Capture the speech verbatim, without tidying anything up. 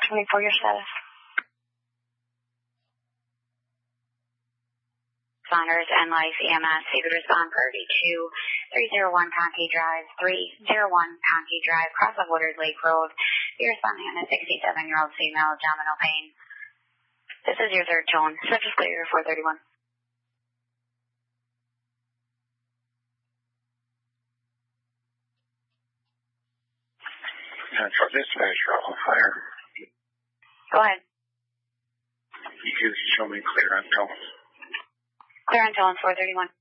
twenty-four, your status. Saunders and Life E M S, you could respond for V two three zero one Conkey Drive, three zero one Conkey Drive, cross of Woodard Lake Road. You're responding on a sixty-seven-year-old female, abdominal pain. This is your third tone. Subject clear, four thirty-one. Central Dispatch, Ruffle Fire. Go ahead. You can show me clear on tone. Clear on tone, four thirty-one.